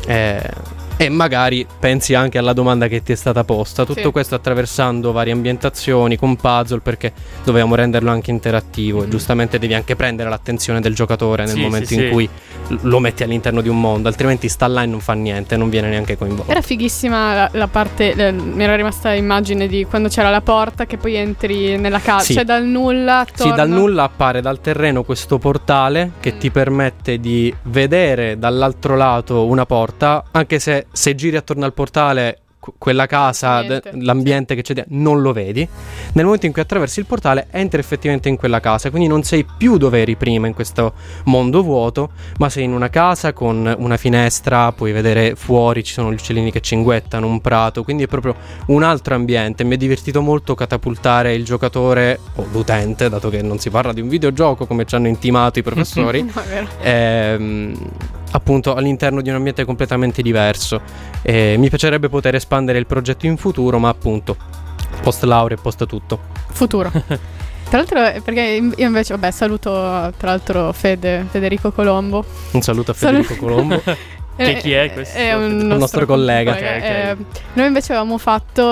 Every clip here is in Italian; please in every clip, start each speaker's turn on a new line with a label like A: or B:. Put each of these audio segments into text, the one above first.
A: E magari pensi anche alla domanda che ti è stata posta. Tutto questo attraversando varie ambientazioni con puzzle, perché dovevamo renderlo anche interattivo. E giustamente devi anche prendere l'attenzione del giocatore nel momento in cui lo metti all'interno di un mondo, altrimenti sta là e non fa niente, non viene neanche coinvolto.
B: Era fighissima la parte, mi era rimasta immagine di quando c'era la porta che poi entri nella casa, cioè dal nulla attorno.
A: Sì, dal nulla appare dal terreno questo portale che ti permette di vedere dall'altro lato una porta, anche se giri attorno al portale quella casa, l'ambiente che c'è non lo vedi. Nel momento in cui attraversi il portale entri effettivamente in quella casa, quindi non sei più dove eri prima in questo mondo vuoto, ma sei in una casa con una finestra, puoi vedere fuori, ci sono gli uccellini che cinguettano, un prato, quindi è proprio un altro ambiente. Mi è divertito molto catapultare il giocatore o l'utente, dato che non si parla di un videogioco come ci hanno intimato i professori,
B: no, è vero.
A: Appunto all'interno di un ambiente completamente diverso. Mi piacerebbe poter espandere il progetto in futuro, ma appunto post laurea e post tutto
B: futuro. Tra l'altro, perché io invece saluto tra l'altro Federico Colombo.
A: Un saluto a Federico Colombo.
B: Che
C: chi è questo?
B: È un
A: nostro collega.
B: Okay. Noi invece avevamo fatto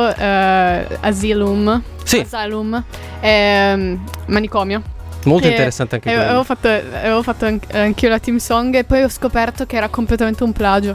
B: Asylum.
A: Sì.
B: Asylum, manicomio.
A: Molto interessante anche quello.
B: Avevo fatto anch'io la team song e poi ho scoperto che era completamente un plagio.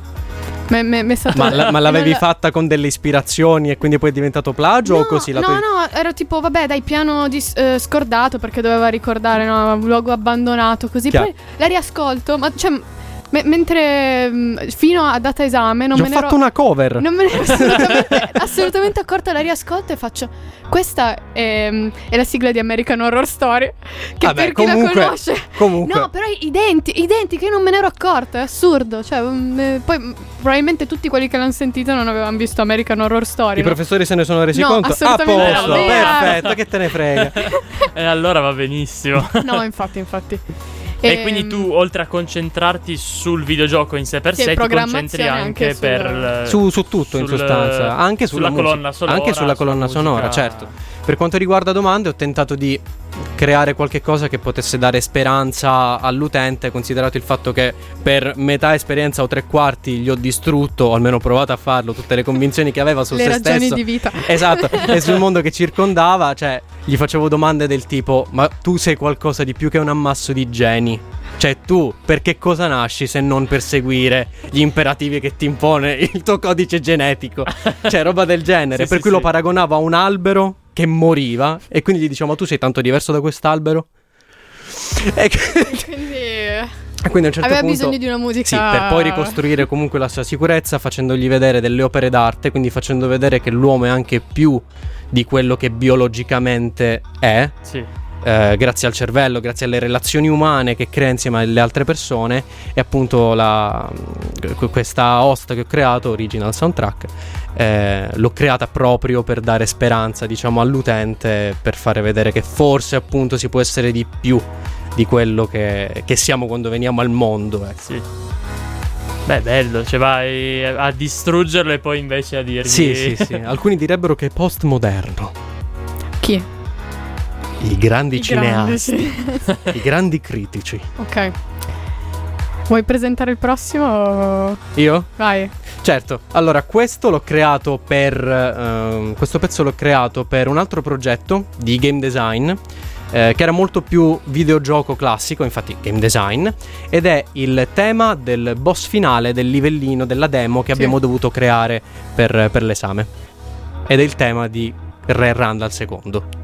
A: Ma l'avevi fatta con delle ispirazioni e quindi poi è diventato plagio o così?
B: No, ero tipo piano scordato perché doveva ricordare un luogo abbandonato così. Poi la riascolto, ma cioè mentre fino a data esame non me ne ero
A: fatto una cover.
B: Non me ne ero assolutamente accorta. La riascolto e faccio: questa è la sigla di American Horror Story. Che per chi la conosce.
A: Comunque.
B: No, però identiche, io non me ne ero accorta. È assurdo. Cioè, poi probabilmente tutti quelli che l'hanno sentito non avevano visto American Horror Story.
A: I professori se ne sono resi conto. A posto, perfetto, che te ne frega.
C: E allora va benissimo.
B: No, infatti.
C: E quindi tu, oltre a concentrarti sul videogioco in sé per sé, ti concentri anche
A: su tutto in sostanza, anche sulla
C: colonna sonora.
A: Anche sulla colonna sonora, certo. Per quanto riguarda domande, ho tentato di creare qualche cosa che potesse dare speranza all'utente, considerato il fatto che per metà esperienza o 3/4 gli ho distrutto, o almeno provato a farlo, tutte le convinzioni che aveva su se stesso.
B: Le ragioni di vita.
A: Esatto, e sul mondo che circondava, cioè gli facevo domande del tipo: ma tu sei qualcosa di più che un ammasso di geni? Cioè tu per che cosa nasci se non per seguire gli imperativi che ti impone il tuo codice genetico? Cioè roba del genere. Per cui lo paragonavo a un albero che moriva e quindi gli dicevo: ma tu sei tanto diverso da quest'albero? E quindi a un certo
B: aveva
A: punto
B: bisogno di una musica.
A: Sì, per poi ricostruire comunque la sua sicurezza, facendogli vedere delle opere d'arte, quindi facendo vedere che l'uomo è anche più di quello che biologicamente è.
C: Sì.
A: Grazie al cervello, grazie alle relazioni umane che crea insieme alle altre persone. E appunto questa host che ho creato, Original Soundtrack, l'ho creata proprio per dare speranza, diciamo, all'utente, per fare vedere che forse appunto si può essere di più di quello che siamo quando veniamo al mondo, ecco.
C: Sì. Beh, bello, cioè vai a distruggerlo e poi invece a dirgli...
A: Sì. Alcuni direbbero che è postmoderno.
B: Chi?
A: I grandi cineasti, i grandi critici.
B: Ok. Vuoi presentare il prossimo?
A: Io?
B: Vai.
A: Certo. Allora, questo l'ho creato questo pezzo l'ho creato per un altro progetto di game design, che era molto più videogioco classico, infatti game design, ed è il tema del boss finale del livellino della demo che abbiamo dovuto creare per l'esame. Ed è il tema di Re Randall II.